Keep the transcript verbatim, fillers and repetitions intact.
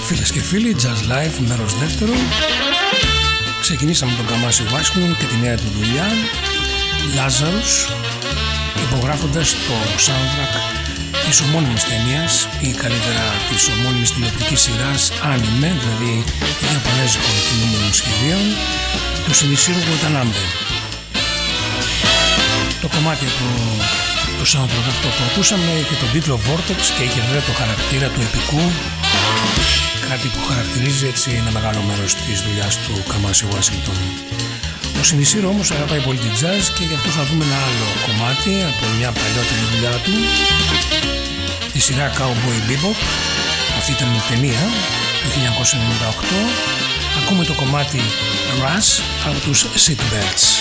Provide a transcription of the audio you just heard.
Φίλες και φίλοι, Jazz Life, μέρος δεύτερο. Ξεκινήσαμε τον Καμάσι Washington και τη νέα του δουλειά Lazarus, υπογράφοντας το soundtrack της ομώνυμης ταινίας ή καλύτερα της ομώνυμης τηλεοπτικής σειράς anime, δηλαδή ιαπωνέζικων κινούμενων σχεδίων του Shinichiro Watanabe. Το κομμάτι από το soundtrack αυτό που ακούσαμε και τον τίτλο Vortex και είχε βέβαια το χαρακτήρα του επικού, κάτι που χαρακτηρίζει έτσι ένα μεγάλο μέρος της δουλειάς του Καμάσι Washington. Ο Shinichiro όμως αγαπάει πολύ την jazz και γι' αυτό θα δούμε ένα άλλο κομμάτι από μια παλιότερη δουλειά του, τη σειρά Cowboy Bebop. Αυτή ήταν η ταινία του χίλια εννιακόσια ενενήντα οκτώ. Ακούμε το κομμάτι Rush από τους Seatbelts.